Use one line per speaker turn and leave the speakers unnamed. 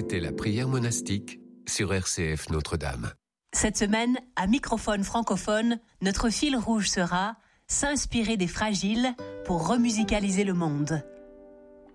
C'était la prière monastique sur RCF Notre-Dame.
Cette semaine, à Microphone francophone, notre fil rouge sera s'inspirer des fragiles pour remusicaliser le monde.